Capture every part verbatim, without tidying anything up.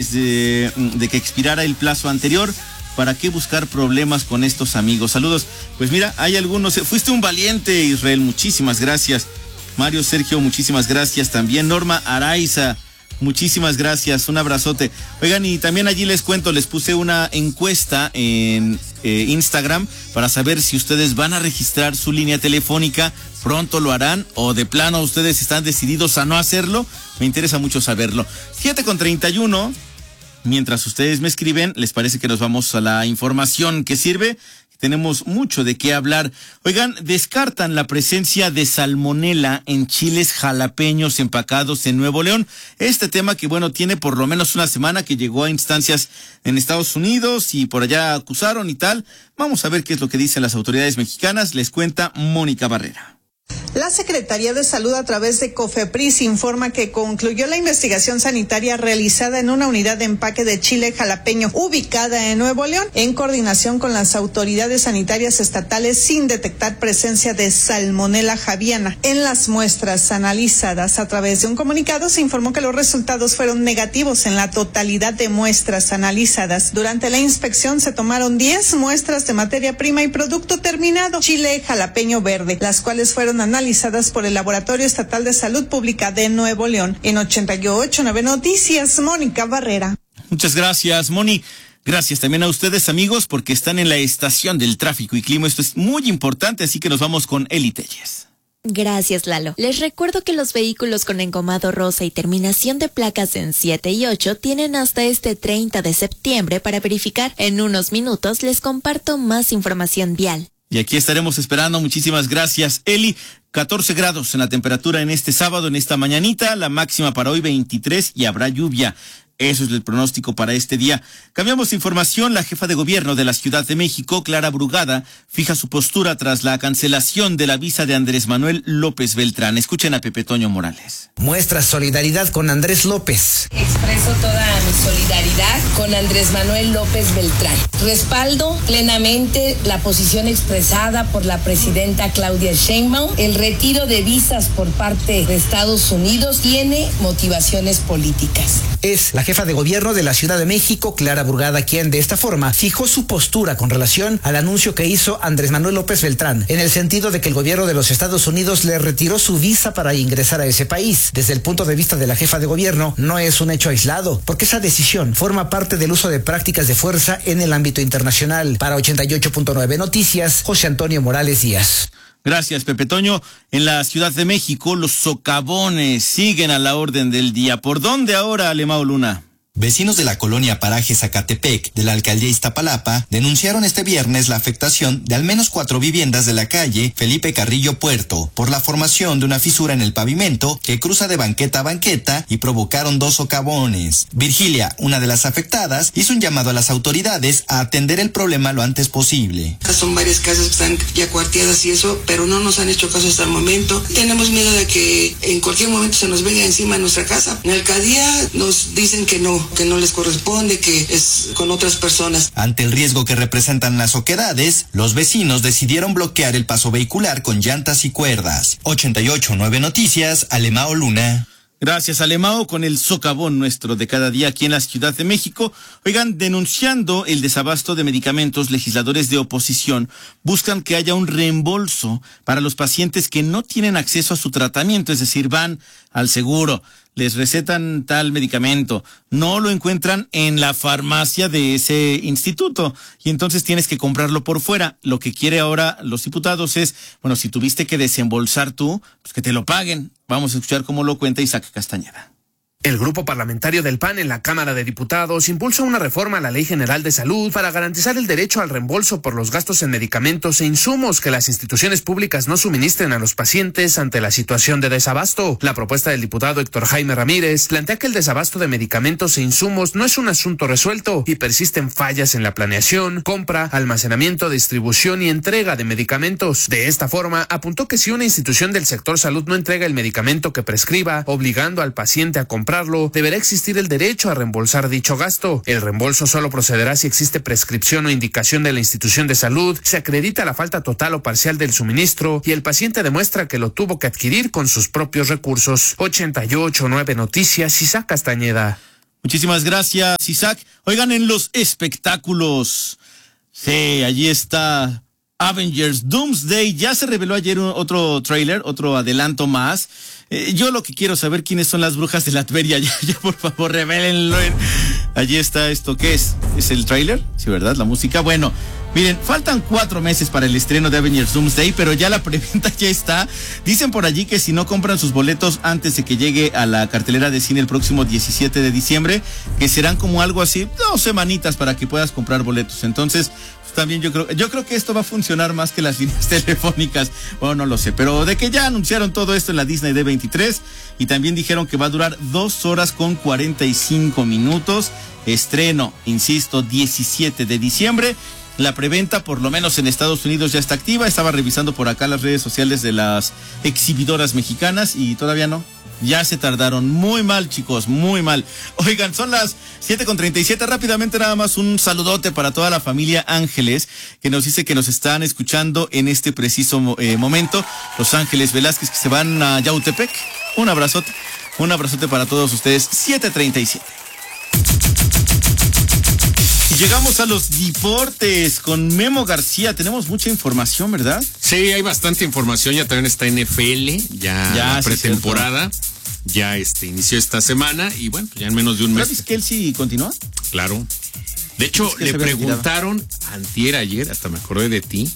antes de, de que expirara el plazo anterior. ¿Para qué buscar problemas con estos amigos? Saludos. Pues mira, hay algunos. Fuiste un valiente, Israel. Muchísimas gracias. Mario Sergio, muchísimas gracias también. Norma Araiza, muchísimas gracias. Un abrazote. Oigan, y también allí les cuento, les puse una encuesta en eh, Instagram para saber si ustedes van a registrar su línea telefónica. ¿Pronto lo harán o de plano ustedes están decididos a no hacerlo? Me interesa mucho saberlo. siete con treinta y uno. Mientras ustedes me escriben, ¿les parece que nos vamos a la información que sirve? Tenemos mucho de qué hablar. Oigan, descartan la presencia de salmonela en chiles jalapeños empacados en Nuevo León. Este tema que, bueno, tiene por lo menos una semana que llegó a instancias en Estados Unidos y por allá acusaron y tal. Vamos a ver qué es lo que dicen las autoridades mexicanas. Les cuenta Mónica Barrera. La Secretaría de Salud, a través de COFEPRIS, informa que concluyó la investigación sanitaria realizada en una unidad de empaque de chile jalapeño ubicada en Nuevo León, en coordinación con las autoridades sanitarias estatales, sin detectar presencia de Salmonella javiana. En las muestras analizadas, a través de un comunicado, se informó que los resultados fueron negativos en la totalidad de muestras analizadas. Durante la inspección se tomaron diez muestras de materia prima y producto terminado, chile jalapeño verde, las cuales fueron analizadas por el Laboratorio Estatal de Salud Pública de Nuevo León. En ochenta y ocho punto nueve Noticias, Mónica Barrera. Muchas gracias, Moni. Gracias también a ustedes, amigos, porque están en la estación del tráfico y clima. Esto es muy importante, así que nos vamos con Eli Telles. Gracias, Lalo. Les recuerdo que los vehículos con encomado rosa y terminación de placas en siete y ocho tienen hasta este treinta de septiembre para verificar. En unos minutos les comparto más información vial. Y aquí estaremos esperando. Muchísimas gracias, Eli. catorce grados en la temperatura en este sábado, en esta mañanita. La máxima para hoy veintitrés y habrá lluvia. Eso es el pronóstico para este día. Cambiamos de información. La jefa de gobierno de la Ciudad de México, Clara Brugada, fija su postura tras la cancelación de la visa de Andrés Manuel López Beltrán. Escuchen a Pepe Toño Morales. Muestra solidaridad con Andrés López. Expreso toda mi solidaridad con Andrés Manuel López Beltrán. Respaldo plenamente la posición expresada por la presidenta Claudia Sheinbaum. El retiro de visas por parte de Estados Unidos tiene motivaciones políticas. Es la jefa de gobierno de la Ciudad de México, Clara Brugada, quien de esta forma fijó su postura con relación al anuncio que hizo Andrés Manuel López Beltrán, en el sentido de que el gobierno de los Estados Unidos le retiró su visa para ingresar a ese país. Desde el punto de vista de la jefa de gobierno, no es un hecho aislado, porque esa decisión forma parte del uso de prácticas de fuerza en el ámbito internacional. Para ochenta y ocho punto nueve Noticias, José Antonio Morales Díaz. Gracias, Pepe Toño. En la Ciudad de México, los socavones siguen a la orden del día. ¿Por dónde ahora, Alemao Luna? Vecinos de la colonia Paraje Zacatepec de la alcaldía Iztapalapa denunciaron este viernes la afectación de al menos cuatro viviendas de la calle Felipe Carrillo Puerto por la formación de una fisura en el pavimento que cruza de banqueta a banqueta y provocaron dos socavones. Virgilia, una de las afectadas, hizo un llamado a las autoridades a atender el problema lo antes posible. Son varias casas que están ya cuarteadas y eso, pero no nos han hecho caso hasta el momento. Tenemos miedo de que en cualquier momento se nos venga encima nuestra casa. En la alcaldía nos dicen que no, que no les corresponde, que es con otras personas. Ante el riesgo que representan las oquedades, los vecinos decidieron bloquear el paso vehicular con llantas y cuerdas. ochenta y ocho punto nueve Noticias, Alemao Luna. Gracias, Alemao, con el socavón nuestro de cada día aquí en la Ciudad de México. Oigan, denunciando el desabasto de medicamentos, legisladores de oposición buscan que haya un reembolso para los pacientes que no tienen acceso a su tratamiento, es decir, van al seguro, les recetan tal medicamento, no lo encuentran en la farmacia de ese instituto y entonces tienes que comprarlo por fuera. Lo que quiere ahora los diputados es, bueno, si tuviste que desembolsar tú, pues que te lo paguen. Vamos a escuchar cómo lo cuenta Isaac Castañeda. El grupo parlamentario del P A N en la Cámara de Diputados impulsa una reforma a la Ley General de Salud para garantizar el derecho al reembolso por los gastos en medicamentos e insumos que las instituciones públicas no suministren a los pacientes ante la situación de desabasto. La propuesta del diputado Héctor Jaime Ramírez plantea que el desabasto de medicamentos e insumos no es un asunto resuelto y persisten fallas en la planeación, compra, almacenamiento, distribución y entrega de medicamentos. De esta forma, apuntó que si una institución del sector salud no entrega el medicamento que prescriba, obligando al paciente a comprar comprarlo, deberá existir el derecho a reembolsar dicho gasto. El reembolso solo procederá si existe prescripción o indicación de la institución de salud, se acredita la falta total o parcial del suministro y el paciente demuestra que lo tuvo que adquirir con sus propios recursos. ochenta y ocho punto nueve Noticias, Isaac Castañeda. Muchísimas gracias, Isaac. Oigan, en los espectáculos, sí, allí está Avengers Doomsday. Ya se reveló ayer un, otro tráiler, otro adelanto más. Eh, yo lo que quiero saber quiénes son las brujas de Latveria. Ya, ya, por favor, revélenlo. Allí está esto. ¿Qué es? ¿Es el tráiler? Sí, ¿verdad? La música. Bueno, miren, faltan cuatro meses para el estreno de Avengers Doomsday, pero ya la preventa ya está. Dicen por allí que si no compran sus boletos antes de que llegue a la cartelera de cine el próximo diecisiete de diciembre, que serán como algo así, dos semanitas para que puedas comprar boletos. Entonces, también yo creo, yo creo que esto va a funcionar más que las líneas telefónicas. Bueno, no lo sé, pero de que ya anunciaron todo esto en la Disney D veintitrés y también dijeron que va a durar dos horas con cuarenta y cinco minutos. Estreno, insisto, diecisiete de diciembre. La preventa, por lo menos en Estados Unidos, ya está activa. Estaba revisando por acá las redes sociales de las exhibidoras mexicanas y todavía no. Ya se tardaron muy mal, chicos, muy mal. Oigan, son las siete con treinta y siete. Rápidamente nada más un saludote para toda la familia Ángeles, que nos dice que nos están escuchando en este preciso eh, momento. Los Ángeles Velázquez, que se van a Yautepec. Un abrazote, un abrazote para todos ustedes. siete treinta y siete. Y llegamos a los deportes con Memo García. Tenemos mucha información, ¿verdad? Sí, hay bastante información. Ya también está N F L, ya, ya la pretemporada. Sí, ya este inició esta semana y bueno, ya en menos de un mes. ¿Travis Kelce continúa? Claro. De hecho, es que le preguntaron antier, ayer, hasta me acordé de ti.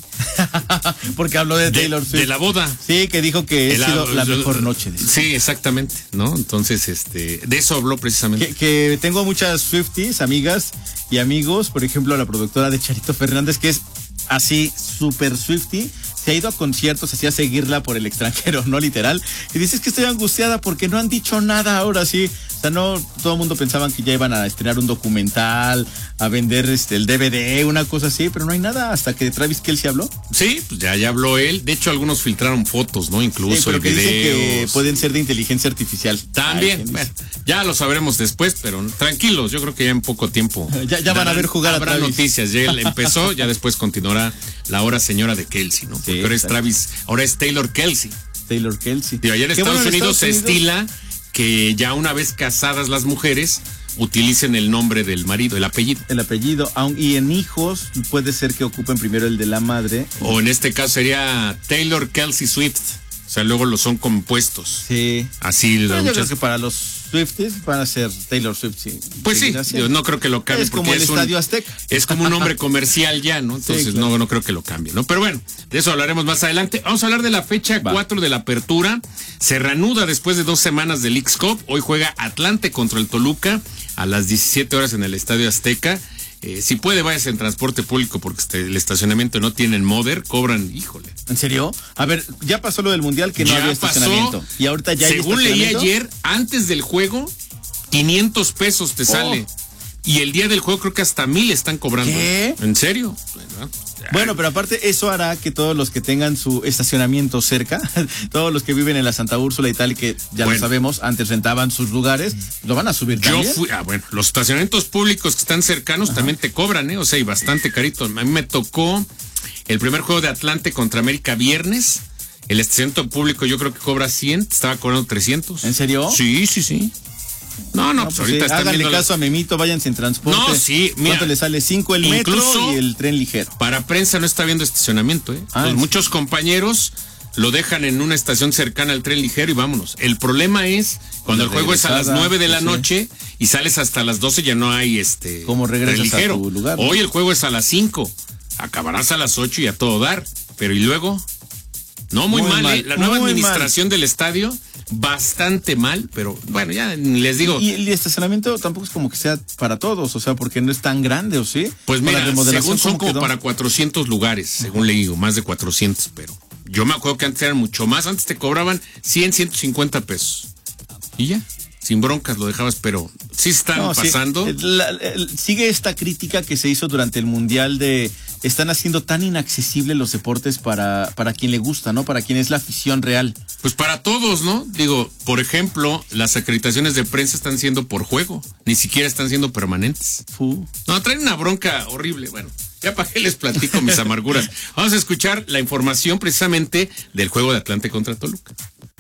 Porque habló de, de Taylor Swift. De la boda. Sí, que dijo que ha sido la mejor noche. De sí, exactamente, ¿no? Entonces, este, de eso habló precisamente. Que, que tengo muchas Swifties, amigas y amigos, por ejemplo, la productora de Charito Fernández, que es así, súper Swiftie. Se ha ido a conciertos, así a seguirla por el extranjero, no literal. Y dices que estoy angustiada porque no han dicho nada ahora sí. O sea, no, todo el mundo pensaban que ya iban a estrenar un documental, a vender este el D V D, una cosa así, pero no hay nada hasta que Travis Kelce habló. Sí, pues ya, ya habló él. De hecho, algunos filtraron fotos, ¿no? Incluso sí, pero y que videos. Dicen que pueden ser de inteligencia artificial. También, Ay, bueno, ya lo sabremos después, pero tranquilos, yo creo que ya en poco tiempo. ya, ya van a ver jugar habrá a Travis. Noticias, ya él empezó, ya después continuará la hora señora de Kelce, ¿no? Porque sí, ahora es Travis, ahora es Taylor Kelce. Taylor Kelce. Digo, allá en Estados, bueno, en Unidos Estados Unidos se estila que ya una vez casadas las mujeres utilicen el nombre del marido, el apellido. El apellido, y en hijos puede ser que ocupen primero el de la madre. O en este caso sería Taylor Kelce Swift. O sea, luego lo son compuestos. Sí. Así lo Yo muchas... creo que para los Swifties van a ser Taylor Swift, sí. Pues sí, yo no creo que lo cambie. Es como porque el es Estadio un, Azteca. Es como un nombre comercial ya, ¿no? Entonces sí, claro. no, no creo que lo cambie, ¿no? Pero bueno, de eso hablaremos más adelante. Vamos a hablar de la fecha cuatro de la apertura. Se reanuda después de dos semanas del Leagues Cup. Hoy juega Atlante contra el Toluca a las diecisiete horas en el Estadio Azteca. Eh, si puede, váyase en transporte público porque este, el estacionamiento no tienen Moder, cobran, híjole. ¿En serio? A ver, ya pasó lo del Mundial que no ya había estacionamiento. Pasó, y ahorita ya hay según leí ayer, antes del juego, quinientos pesos te oh. sale. Y el día del juego creo que hasta mil están cobrando. ¿Qué? ¿En serio? Bueno, pero aparte eso hará que todos los que tengan su estacionamiento cerca, todos los que viven en la Santa Úrsula y tal, y que ya bueno. lo sabemos, antes rentaban sus lugares, lo van a subir también. Yo fui, ah, bueno, los estacionamientos públicos que están cercanos Ajá. también te cobran, ¿eh? O sea, y bastante carito. A mí me tocó el primer juego de Atlante contra América viernes. El estacionamiento público yo creo que cobra cien, estaba cobrando trescientos. ¿En serio? Sí, sí, sí. No, no, no pues, pues ahorita sí, están háganle viendo caso la... a Memito, váyanse en transporte. No, sí, mira. ¿Cuánto le sale? Cinco el metro y el tren ligero. Para prensa no está viendo estacionamiento, ¿eh? Ah, pues muchos compañeros lo dejan en una estación cercana al tren ligero y vámonos. El problema es cuando el juego es a las nueve de la sí. noche y sales hasta las doce, ya no hay este ¿Cómo regresas tren ligero. A tu lugar, ¿no? Hoy el juego es a las cinco. Acabarás a las ocho y a todo dar. Pero ¿y luego? No, muy, muy mal, mal, ¿eh? La nueva administración mal. Del estadio, bastante mal, pero bueno, ya les digo. Y el estacionamiento tampoco es como que sea para todos, o sea, porque no es tan grande, ¿o sí? Pues mira, según son como quedó? Para cuatrocientos lugares, según le digo, más de cuatrocientos, pero yo me acuerdo que antes eran mucho más, antes te cobraban cien, ciento cincuenta pesos. Y ya, sin broncas lo dejabas, pero sí están no, pasando. Sí, la, la, sigue esta crítica que se hizo durante el Mundial de están haciendo tan inaccesibles los deportes para, para quien le gusta, ¿no? Para quien es la afición real. Pues para todos, ¿no? Digo, por ejemplo, las acreditaciones de prensa están siendo por juego, ni siquiera están siendo permanentes. Fu. No, traen una bronca horrible, bueno. Ya para qué les platico mis amarguras. Vamos a escuchar la información precisamente del juego de Atlante contra Toluca.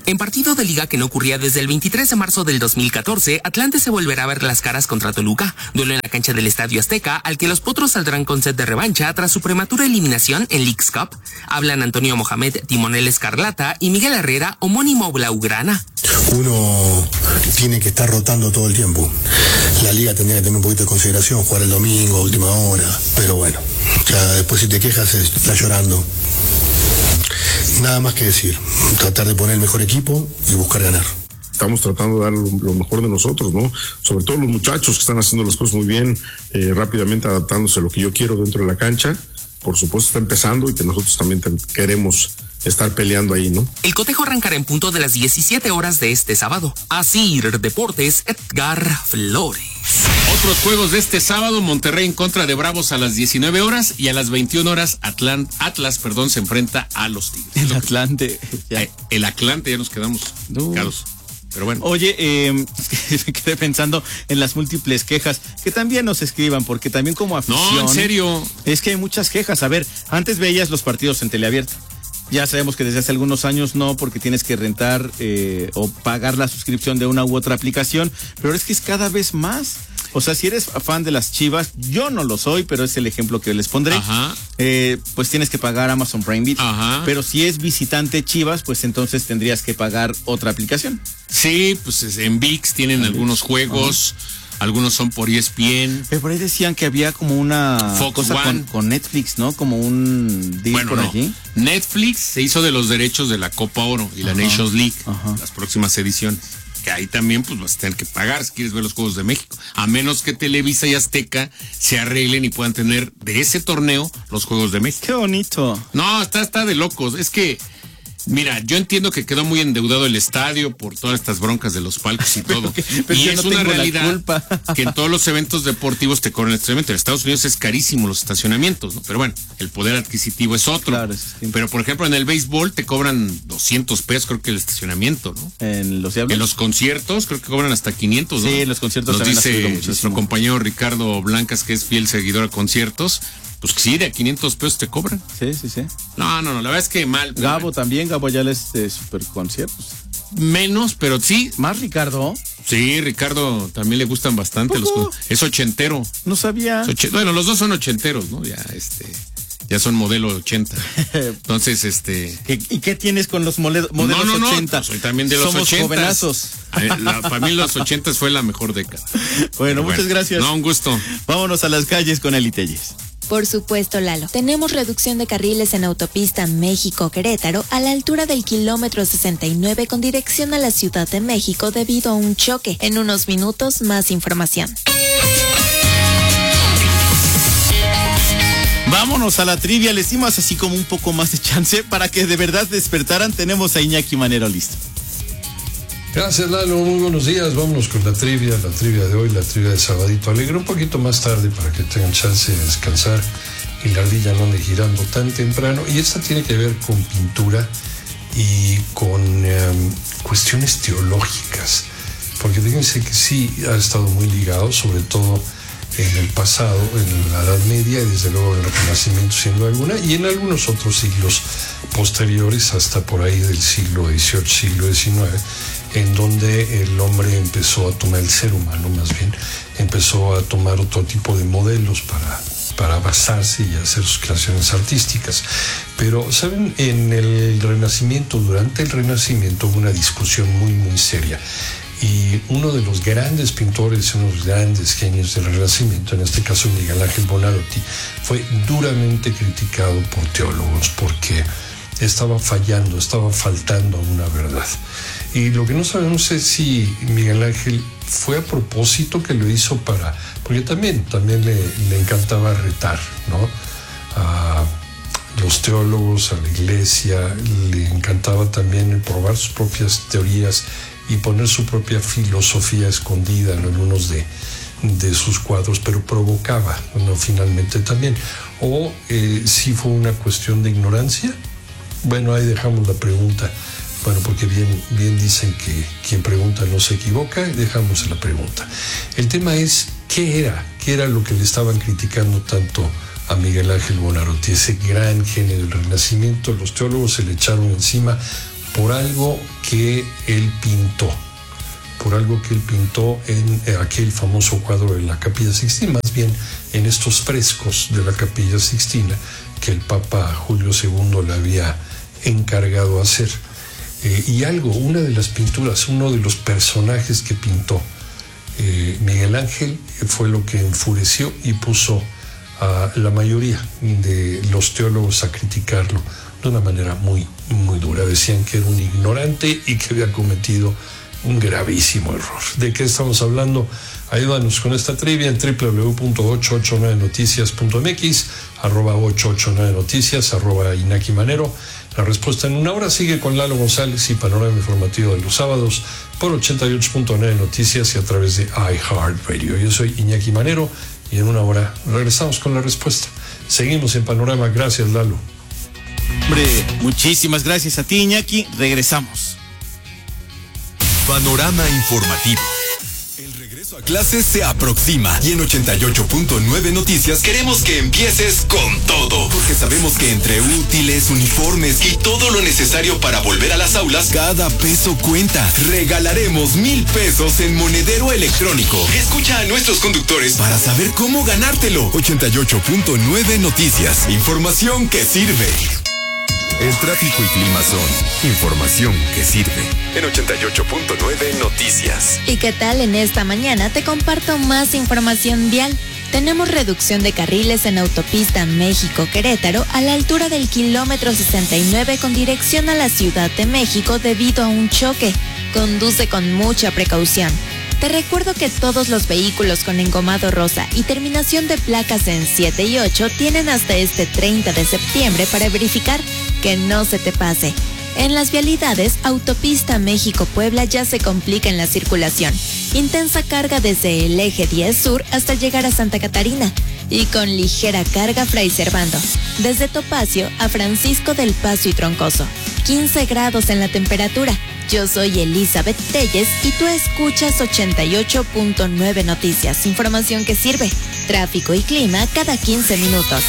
En partido de liga que no ocurría desde el veintitrés de marzo del dos mil catorce, Atlante se volverá a ver las caras contra Toluca, duelo en la cancha del Estadio Azteca, al que los potros saldrán con sed de revancha tras su prematura eliminación en Leagues Cup. Hablan Antonio Mohamed, timonel Escarlata, y Miguel Herrera, homónimo blaugrana. Uno tiene que estar rotando todo el tiempo. La liga tendría que tener un poquito de consideración, jugar el domingo, a última hora, pero bueno, ya después si te quejas estás llorando. Nada más que decir, tratar de poner el mejor equipo y buscar ganar. Estamos tratando de dar lo, lo mejor de nosotros, ¿no? Sobre todo los muchachos que están haciendo las cosas muy bien, eh, rápidamente adaptándose a lo que yo quiero dentro de la cancha. Por supuesto está empezando y que nosotros también te, queremos estar peleando ahí, ¿no? El cotejo arrancará en punto de las diecisiete horas de este sábado. Asir Deportes, Edgar Flores. Otros juegos de este sábado: Monterrey en contra de Bravos a las diecinueve horas y a las veintiuna horas Atlant, Atlas, perdón, se enfrenta a los Tigres. El Atlante. Eh, el Atlante, ya nos quedamos no. Caros. Pero bueno. Oye, eh, me quedé pensando en las múltiples quejas, que también nos escriban, porque también como afición... No, en serio. Es que hay muchas quejas. A ver, antes veías los partidos en teleabierta. Ya sabemos que desde hace algunos años no, porque tienes que rentar eh, o pagar la suscripción de una u otra aplicación, pero es que es cada vez más. O sea, si eres fan de las Chivas, yo no lo soy, pero es el ejemplo que les pondré. Ajá. Eh, pues tienes que pagar Amazon Prime Video. Ajá. Pero si es visitante Chivas, pues entonces tendrías que pagar otra aplicación. Sí, pues en V I X tienen algunos juegos. Ajá. Algunos son por E S P N. Pero por ahí decían que había como una Fox cosa con, con Netflix, ¿no? Como un deal bueno, por no. allí. Netflix se hizo de los derechos de la Copa Oro y la Ajá. Nations League, Ajá. las próximas ediciones. Que ahí también pues vas a tener que pagar si quieres ver los Juegos de México. A menos que Televisa y Azteca se arreglen y puedan tener de ese torneo los Juegos de México. ¡Qué bonito! No, está, está de locos. Es que... Mira, yo entiendo que quedó muy endeudado el estadio por todas estas broncas de los palcos y todo. pero que, pero y es no una realidad que en todos los eventos deportivos te cobran el estacionamiento. En Estados Unidos es carísimo los estacionamientos, ¿no? Pero bueno, el poder adquisitivo es otro. Claro, es pero por ejemplo, en el béisbol te cobran doscientos pesos, creo que el estacionamiento, ¿no? En los diablos. En los conciertos creo que cobran hasta quinientos, ¿no? Sí, en los conciertos nos dice nuestro compañero Ricardo Blancas, que es fiel seguidor a conciertos. Pues sí, de a quinientos pesos te cobran. Sí, sí, sí. No, no, no, la verdad es que mal. Gabo mal. También, Gabo ya les de super conciertos. Menos, pero sí. ¿Más Ricardo? Sí, Ricardo también le gustan bastante los es ochentero. No sabía. Och... Bueno, los dos son ochenteros, ¿no? Ya, este, ya son modelo ochenta. Entonces, este. ¿Y qué tienes con los mole... modelos no, no, no, ochenta? Pues soy también de los Somos ochentas. Jovenazos. La, para mí los ochentas fue la mejor década. Bueno, bueno, muchas gracias. No, un gusto. Vámonos a las calles con Eli Telles. Por supuesto, Lalo. Tenemos reducción de carriles en autopista México-Querétaro a la altura del kilómetro sesenta y nueve con dirección a la Ciudad de México debido a un choque. En unos minutos, más información. Vámonos a la trivia. Les dimos así como un poco más de chance para que de verdad despertaran. Tenemos a Iñaki Manero listo. Gracias, Lalo, muy buenos días. Vámonos con la trivia, la trivia de hoy, la trivia de Sabadito Alegre, un poquito más tarde para que tengan chance de descansar y la ardilla no ande girando tan temprano. Y esta tiene que ver con pintura y con um, cuestiones teológicas, porque fíjense que sí ha estado muy ligado, sobre todo en el pasado, en la Edad Media y desde luego en el Renacimiento siendo alguna, y en algunos otros siglos posteriores, hasta por ahí del siglo dieciocho, siglo diecinueve, en donde el hombre empezó a tomar, el ser humano más bien, empezó a tomar otro tipo de modelos para, para basarse y hacer sus creaciones artísticas. Pero, ¿saben? En el Renacimiento, durante el Renacimiento hubo una discusión muy, muy seria. Y uno de los grandes pintores, uno de los grandes genios del Renacimiento, en este caso Miguel Ángel Buonarroti, fue duramente criticado por teólogos porque estaba fallando, estaba faltando a una verdad. Y lo que no sabemos es si Miguel Ángel fue a propósito que lo hizo para... Porque también, también le, le encantaba retar, ¿no? A los teólogos, a la iglesia, le encantaba también probar sus propias teorías y poner su propia filosofía escondida en algunos de, de sus cuadros, pero provocaba, ¿no? Finalmente también. O eh, si fue una cuestión de ignorancia. Bueno, ahí dejamos la pregunta. Bueno, porque bien, bien dicen que quien pregunta no se equivoca, dejamos la pregunta. El tema es, ¿qué era? ¿Qué era lo que le estaban criticando tanto a Miguel Ángel Buonarroti, ese gran genio del Renacimiento? Los teólogos se le echaron encima por algo que él pintó, por algo que él pintó en aquel famoso cuadro de la Capilla Sixtina, más bien en estos frescos de la Capilla Sixtina que el Papa Julio segundo le había encargado hacer. Eh, y algo, una de las pinturas, uno de los personajes que pintó eh, Miguel Ángel fue lo que enfureció y puso a la mayoría de los teólogos a criticarlo de una manera muy, muy dura. Decían que era un ignorante y que había cometido un gravísimo error. ¿De qué estamos hablando? Ayúdanos con esta trivia en doble u doble u doble u punto ochocientos ochenta y nueve noticias punto m x, arroba ochocientos ochenta y nueve noticias, arroba Iñaki Manero. La respuesta en una hora. Sigue con Lalo González y Panorama Informativo de los sábados por ochenta y ocho punto nueve Noticias y a través de iHeartRadio. Yo soy Iñaki Manero y en una hora regresamos con la respuesta. Seguimos en Panorama. Gracias, Lalo. Hombre, muchísimas gracias a ti, Iñaki. Regresamos. Panorama Informativo. El regreso a clases se aproxima y en ochenta y ocho punto nueve Noticias queremos que empieces con todo. Porque sabemos que entre útiles, uniformes y todo lo necesario para volver a las aulas, cada peso cuenta. Regalaremos mil pesos en monedero electrónico. Escucha a nuestros conductores para saber cómo ganártelo. ochenta y ocho punto nueve Noticias. Información que sirve. El tráfico y clima son información que sirve. En ochenta y ocho punto nueve Noticias. ¿Y qué tal? En esta mañana te comparto más información vial. Tenemos reducción de carriles en autopista México-Querétaro a la altura del kilómetro sesenta y nueve con dirección a la Ciudad de México debido a un choque. Conduce con mucha precaución. Te recuerdo que todos los vehículos con engomado rosa y terminación de placas en siete y ocho tienen hasta este treinta de septiembre para verificar que no se te pase. En las vialidades, autopista México-Puebla ya se complica en la circulación. Intensa carga desde el eje diez sur hasta llegar a Santa Catarina y con ligera carga Fray Servando. Desde Topacio a Francisco del Paso y Troncoso. quince grados en la temperatura. Yo soy Elizabeth Telles y tú escuchas ochenta y ocho punto nueve Noticias. Información que sirve. Tráfico y clima cada quince minutos.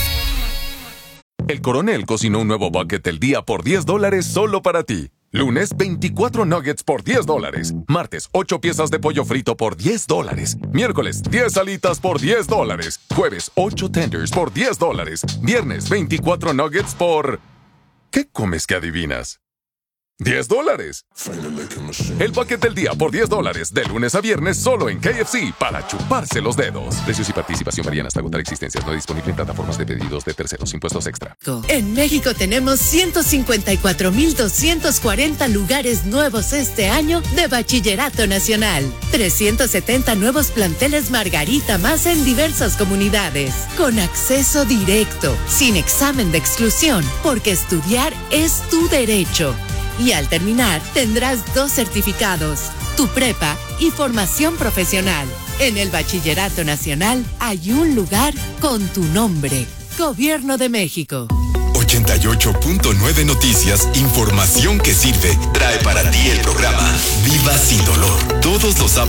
El Coronel cocinó un nuevo bucket del día por diez dólares solo para ti. Lunes, veinticuatro nuggets por diez dólares. Martes, ocho piezas de pollo frito por diez dólares. Miércoles, diez alitas por diez dólares. Jueves, ocho tenders por diez dólares. Viernes, veinticuatro nuggets por... ¿Qué comes que adivinas? diez dólares. El bucket del día por diez dólares, de lunes a viernes solo en K F C para chuparse los dedos. Precios y participación varían hasta agotar existencias. No disponible en plataformas de pedidos de terceros. Impuestos extra. En México tenemos ciento cincuenta y cuatro mil doscientos cuarenta lugares nuevos este año de Bachillerato Nacional. trescientos setenta nuevos planteles Margarita más en diversas comunidades. Con acceso directo, sin examen de exclusión, porque estudiar es tu derecho. Y al terminar, tendrás dos certificados, tu prepa y formación profesional. En el Bachillerato Nacional hay un lugar con tu nombre. Gobierno de México. ochenta y ocho punto nueve Noticias, información que sirve, trae para ti el programa Viva Sin Dolor. Todos los sábados